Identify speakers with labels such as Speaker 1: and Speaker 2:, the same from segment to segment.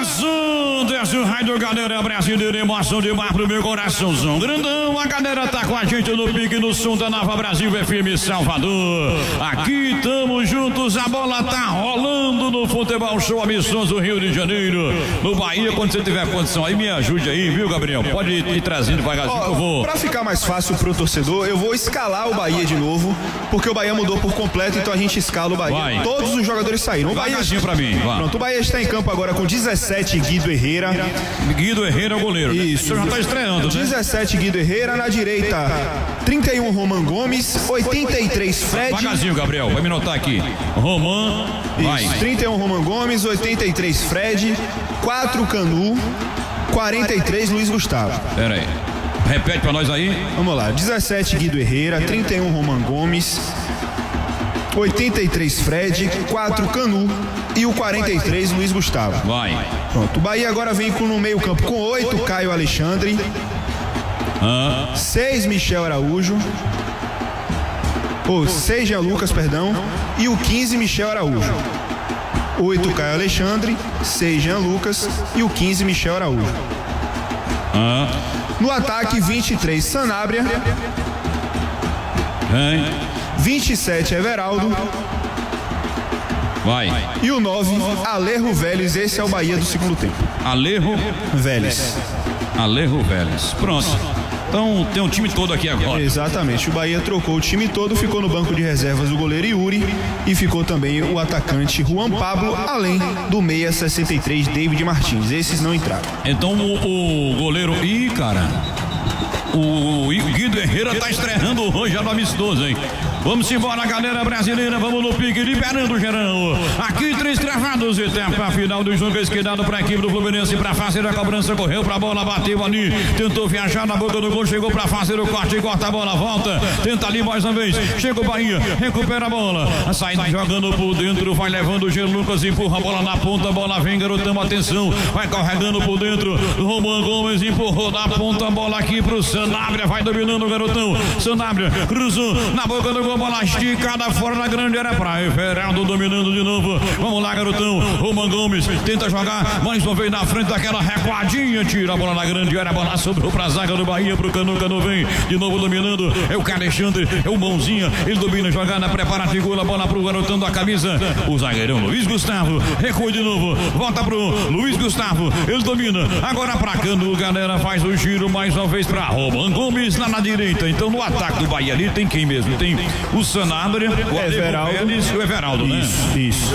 Speaker 1: coração, desce o raio, galera brasileira, emoção demais pro meu coraçãozão grandão. A galera tá com a gente no pique no som da Nova Brasil FM Salvador. Aqui tamo juntos, a bola tá rolando no futebol show amistoso do Rio de Janeiro. No Bahia, quando você tiver condição aí, me ajude aí, viu, Gabriel? Pode ir trazendo devagarzinho que eu vou.
Speaker 2: Pra ficar mais fácil pro torcedor, eu vou escalar o Bahia de novo, porque o Bahia mudou por completo, então a gente escala o Bahia.
Speaker 1: Vai.
Speaker 2: Todos os jogadores saíram. O Bahia
Speaker 1: pra mim. Vai.
Speaker 2: Pronto, o Bahia está em campo agora com 17, Guido Herrera.
Speaker 1: Guido Herrera é o goleiro.
Speaker 2: Isso.
Speaker 1: Já tá estreando, né?
Speaker 2: 17, Guido Herrera. Na direita, 31, Roman Gomes. 83, Fred.
Speaker 1: Devagarzinho, Gabriel. Vai me notar aqui. Roman. Vai.
Speaker 2: Isso, 31, Roman Gomes. 83, Fred. 4, Canu. 43, Luiz Gustavo.
Speaker 1: Pera aí. Repete pra nós aí.
Speaker 2: Vamos lá. 17, Guido Herrera. 31, Roman Gomes. 83, Fred. 4, Canu. E o 43, Luiz Gustavo.
Speaker 1: Vai.
Speaker 2: Pronto. O Bahia agora vem no meio campo com 8, Caio Alexandre. 6, Michel Araújo. 6, Jean Lucas, perdão. E o 15, Michel Araújo. 8, Caio Alexandre. 6, Jean Lucas. E o 15, Michel Araújo. No ataque, 23, Sanabria. 27, Everaldo.
Speaker 1: Vai.
Speaker 2: E o 9, Alejo Vélez. Esse é o Bahia do segundo tempo.
Speaker 1: Alejo
Speaker 2: Vélez.
Speaker 1: Alejo Vélez. Pronto. Então tem um time todo aqui agora.
Speaker 2: Exatamente. O Bahia trocou o time todo, ficou no banco de reservas o goleiro Yuri e ficou também o atacante Juan Pablo, além do meia 63, David Martins. Esses não entraram.
Speaker 1: Então o goleiro... Ih, cara... O Guido Herrera tá estreando hoje no amistoso, hein? Vamos embora, galera brasileira. Vamos no pique, liberando o Gerão. Aqui, 3 travados. Etapa final do jogo esquerdado para a equipe do Fluminense para fazer a cobrança. Correu para a bola, bateu ali. Tentou viajar na boca do gol. Chegou para fazer o corte. Corta a bola, volta. Tenta ali mais uma vez. Chega o Bahia, recupera a bola. A saída jogando por dentro. Vai levando o Jean Lucas. Empurra a bola na ponta. A bola vem, garotão. Atenção. Vai carregando por dentro. Roman Gomes empurrou da ponta. A bola aqui pro Sanabria. Vai dominando o garotão. Sanabria cruzou na boca do gol. Bola esticada fora da grande área pra Everaldo dominando de novo. Vamos lá, garotão. Roman Gomes tenta jogar mais uma vez na frente daquela recuadinha. Tira a bola na grande área. A bola sobrou pra zaga do Bahia, pro Canu. Canu vem de novo dominando. É o Alexandre, é o Mãozinha. Ele domina a jogada, prepara a figura. A bola pro garotão da camisa. O zagueirão Luiz Gustavo. Recua de novo. Volta pro Luiz Gustavo. Ele domina. Agora pra Canu. Galera faz o giro mais uma vez pra Roman Gomes lá na direita. Então no ataque do Bahia ali tem quem mesmo? Tem o Sanabria, o Everaldo e o Everaldo, né?
Speaker 2: Isso.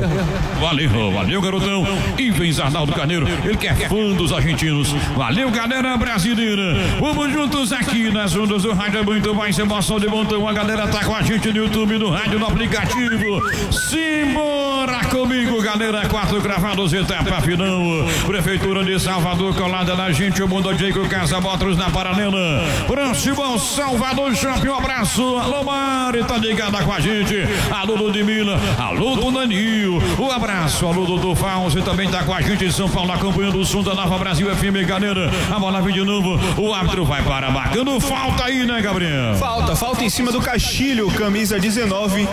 Speaker 1: Valeu, garotão. E vem Arnaldo Carneiro, ele que é fã dos argentinos. Valeu, galera brasileira. Vamos juntos aqui nas ondas do rádio. É muito mais emoção de montão. A galera tá com a gente no YouTube, no rádio, no aplicativo. Simbora comigo, galera. 4 gravados, etapa final. Prefeitura de Salvador, colada na gente. O Mundo Diego Casa Motors na paralela. Próximo ao Salvador Shopping. Um abraço. Alô, Mari, tá ligada com a gente. Alô, Ludmila. Alô, Dona Nil. Um abraço. Alô, Doutor Fausto. Também tá com a gente em São Paulo, acompanhando o som da Nova Brasil FM, galera. A bola vem de novo. O árbitro vai para marcando falta aí, né, Gabriel?
Speaker 2: Falta em cima do Castilho, camisa 19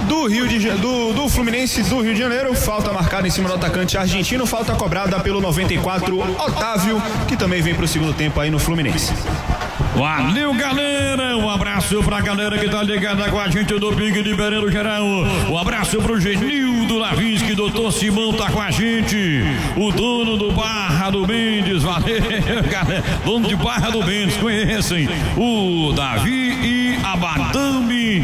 Speaker 2: do Fluminense do Rio de Janeiro. Falta marcada em cima do atacante argentino. Falta cobrada pelo 94, Otávio, que também vem pro segundo tempo aí no Fluminense.
Speaker 1: Valeu, galera. Um abraço pra galera que tá ligada com a gente do Pique liberando geral. Um abraço pro Genildo Lavinsky, doutor Simão tá com a gente. O dono do Barra do Mendes, valeu, galera. Dono de Barra do Mendes, conhecem o Davi e a Madame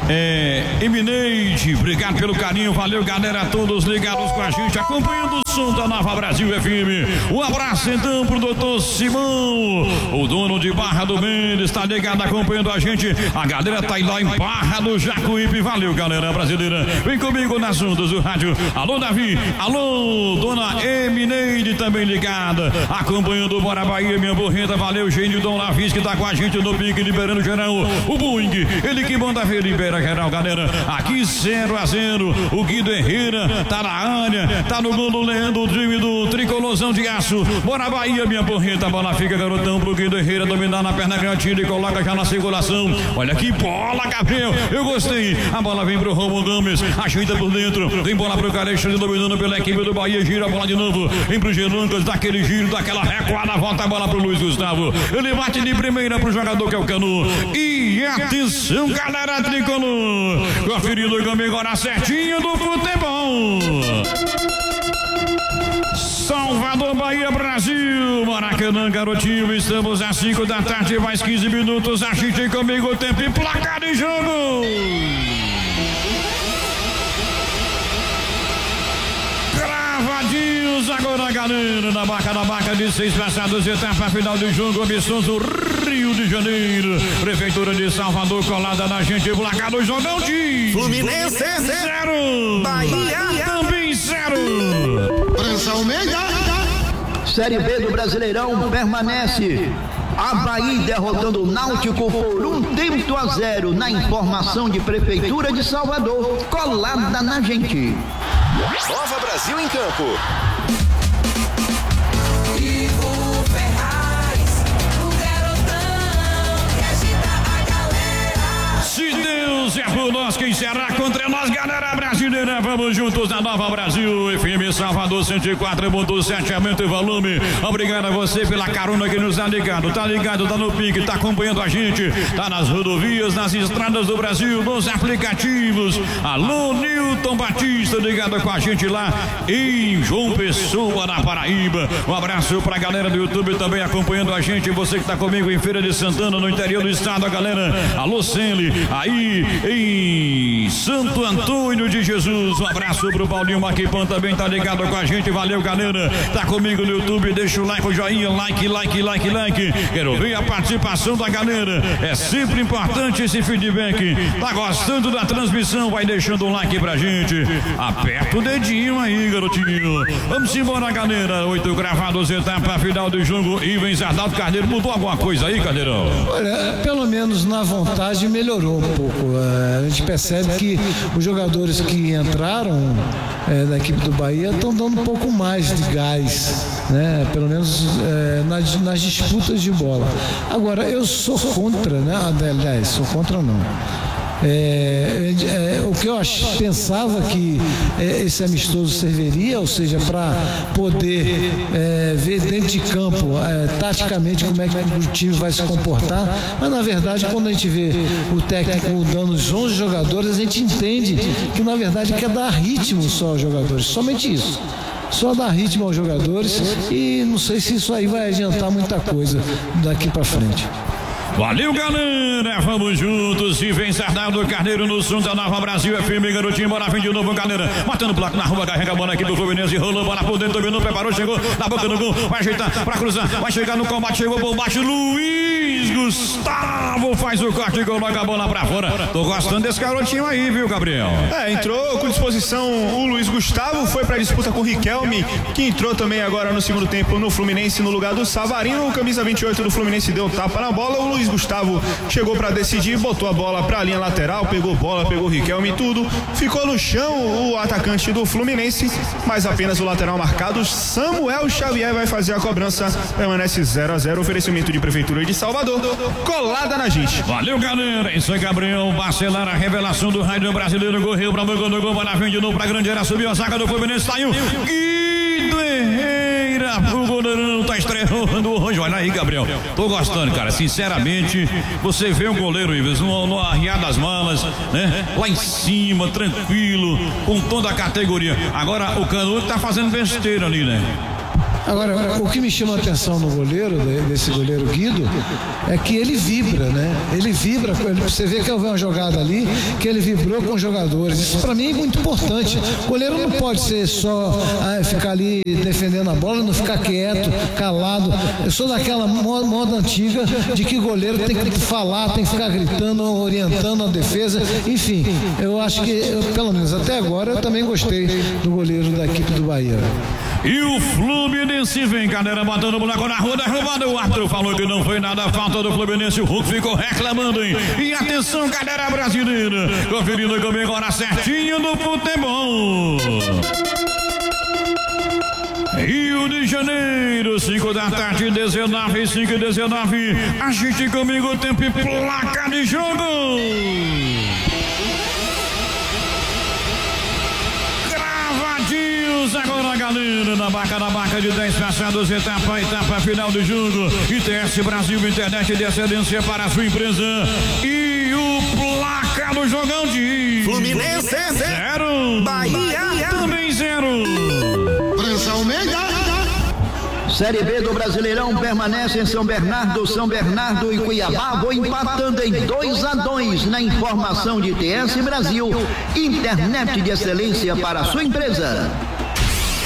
Speaker 1: Emineide. Obrigado pelo carinho, valeu, galera, todos ligados com a gente, acompanhando o som da Nova Brasil FM. Um abraço então pro doutor Simão, o dono de Barra do Mendes, tá ligado, acompanhando a gente. A galera tá lá em Barra do Jacuípe. Valeu, galera brasileira. Vem comigo nas ondas do rádio. Alô, Davi. Alô, dona Emineide. também ligada, acompanhando o Bora Bahia, minha borreta, valeu, Gênio Dom Lavis, que tá com a gente no pique, liberando geral, o Boeing, ele que manda ver, libera geral, galera, aqui 0-0, o Guido Herrera tá na área, tá no gol do Leandro, o time do Tricolorzão de Aço, Bora Bahia, minha borreta, a bola fica, garotão, pro Guido Herrera dominar na perna grande, ele coloca já na circulação, olha que bola, Gabriel, eu gostei, a bola vem pro Romo Gomes, ajeita por dentro, tem bola pro Alexandre dominando pela equipe do Bahia, gira a bola de novo, vem pro Gerancas, daquele giro, daquela recuada, volta a bola pro Luiz Gustavo, ele bate de primeira pro jogador que é o Canu, e atenção, galera tricolor, conferindo o caminho agora certinho do futebol. Salvador, Bahia, Brasil, Maracanã, garotinho, estamos às 5 da tarde, mais 15 minutos, agite comigo o tempo e placar de jogo. Cravadinhos agora, galera, na barca de 6 passados, etapa final do jogo, amistoso Rio de Janeiro, Prefeitura de Salvador, colada na gente, placar do jogão de
Speaker 3: Fluminense
Speaker 1: 0,
Speaker 3: Bahia
Speaker 1: também 0.
Speaker 3: França Almeida.
Speaker 4: Série B do Brasileirão permanece. Avaí derrotando o Náutico por 1-0 na informação de Prefeitura de Salvador, colada na gente.
Speaker 3: Nova Brasil em campo.
Speaker 1: Se Deus é por nós, quem será contra nós, galera brasileira? Vamos juntos na Nova Brasil, FM Salvador 104.7, aumenta o volume. Obrigado a você pela carona que nos tá ligado, tá no pique, tá acompanhando a gente, tá nas rodovias, nas estradas do Brasil, nos aplicativos. Alô, Nilton Batista, ligado com a gente lá em João Pessoa, na Paraíba. Um abraço pra galera do YouTube também acompanhando a gente, você que tá comigo em Feira de Santana, no interior do estado, a galera. Alô, Celi, aí em Santo Antônio de Jesus, um abraço pro Paulinho Maquipan, também tá ligado com a gente, valeu, galera, tá comigo no YouTube, deixa o like, o joinha, like, quero ver a participação da galera, é sempre importante esse feedback, tá gostando da transmissão, vai deixando um like pra gente, aperta o dedinho aí, garotinho, vamos embora, galera, 8 gravados, etapa final do jogo, Ivens Arnaldo Carneiro, mudou alguma coisa aí, Carneirão?
Speaker 5: Olha, pelo menos na vontade melhorou um pouco. A gente percebe que os jogadores que entraram da equipe do Bahia estão dando um pouco mais de gás, né? Pelo menos nas disputas de bola. Agora, eu sou contra, né? Aliás, sou contra não. O que eu pensava que esse amistoso serviria, ou seja, para poder ver dentro de campo taticamente como é que o time vai se comportar, mas na verdade quando a gente vê o técnico dando os 11 jogadores, a gente entende que na verdade quer dar ritmo só aos jogadores, somente isso. Só dar ritmo aos jogadores, e não sei se isso aí vai adiantar muita coisa daqui para frente.
Speaker 1: Valeu, galera, vamos juntos, e vem Arnaldo Carneiro no som da Nova Brasil FM, garotinho, bora vir de novo, galera, matando o placo na rua, carrega a bola aqui do Fluminense, rolou, bola por dentro, dominou, preparou, chegou na boca do gol, vai ajeitar pra cruzar, vai chegar no combate, chegou por baixo, Luiz Gustavo faz o corte e coloca a bola pra fora. Tô gostando desse garotinho aí, viu, Gabriel?
Speaker 2: Entrou com disposição o Luiz Gustavo, foi pra disputa com o Riquelme, que entrou também agora no segundo tempo no Fluminense, no lugar do Savarino. O camisa 28 do Fluminense deu um tapa na bola, o Luiz Gustavo chegou pra decidir, botou a bola pra linha lateral, pegou bola, pegou o Riquelme e tudo, ficou no chão o atacante do Fluminense, mas apenas o lateral marcado, Samuel Xavier, vai fazer a cobrança, permanece 0-0, oferecimento de Prefeitura de Salvador, colada na gente.
Speaker 1: Valeu, galera, isso é Gabriel Bacelar, a revelação do rádio brasileiro, correu pra boca do gol, vai na frente de novo pra grande área, subiu a zaga do Fluminense, saiu, Guido Herrera, o goleirão tá estreando hoje, olha aí, Gabriel, tô gostando, cara, sinceramente, você vê o goleiro, Ives, no arriar das malas, né, lá em cima, tranquilo, com toda a categoria, agora o Canuto tá fazendo besteira ali, né?
Speaker 5: Agora, o que me chama a atenção no goleiro, desse goleiro Guido, é que ele vibra, né? Ele vibra, você vê que eu vi uma jogada ali, que ele vibrou com os jogadores. Isso pra mim é muito importante. O goleiro não pode ser só ficar ali defendendo a bola, não ficar quieto, calado. Eu sou daquela moda antiga de que goleiro tem que falar, tem que ficar gritando, orientando a defesa. Enfim, eu acho que, pelo menos até agora, eu também gostei do goleiro da equipe do Bahia.
Speaker 1: E o Fluminense vem, galera, botando o boneco na rua, derrubado. O árbitro falou que não foi nada, falta do Fluminense. O Hulk ficou reclamando, hein? E atenção, galera brasileira, conferindo comigo agora certinho do futebol. Rio de Janeiro, 5 da tarde, 19, 5 e 19. Agite comigo o tempo e placa de jogo. Gravadinhos agora, galera, na barca de 10 passados, etapa final do jogo. ITS Brasil, internet de excelência para a sua empresa. E o placa do jogão de
Speaker 3: Fluminense
Speaker 1: 0,
Speaker 3: Bahia
Speaker 1: também 0.
Speaker 4: Série B do Brasileirão permanece em São Bernardo e Cuiabá vão empatando em 2-2 na informação de ITS Brasil, internet de excelência para a sua empresa.